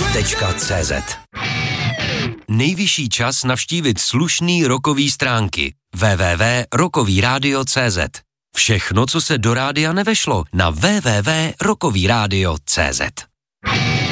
rokovýradio.cz. Nejvyšší čas navštívit slušný rokový stránky www.rokovýradio.cz. Všechno, co se do rádia nevešlo, na www.rokovýradio.cz.